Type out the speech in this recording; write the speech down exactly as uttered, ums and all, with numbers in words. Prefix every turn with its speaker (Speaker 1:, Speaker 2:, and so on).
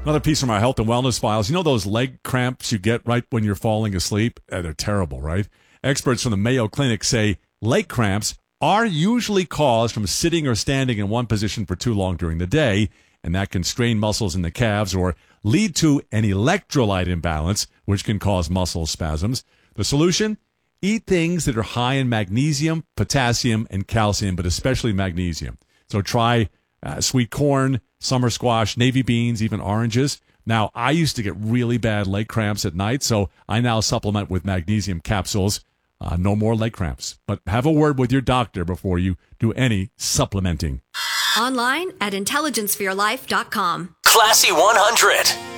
Speaker 1: Another piece from our health and wellness files. You know those leg cramps you get right when you're falling asleep? Uh, they're terrible, right? Experts from the Mayo Clinic say leg cramps are usually caused from sitting or standing in one position for too long during the day, and that can strain muscles in the calves or lead to an electrolyte imbalance, which can cause muscle spasms. The solution? Eat things that are high in magnesium, potassium, and calcium, but especially magnesium. So try uh, sweet corn, summer squash, navy beans, even oranges. Now, I used to get really bad leg cramps at night, so I now supplement with magnesium capsules. Uh, no more leg cramps. But have a word with your doctor before you do any supplementing.
Speaker 2: Online at intelligence for your life dot com.
Speaker 3: Classy one hundred.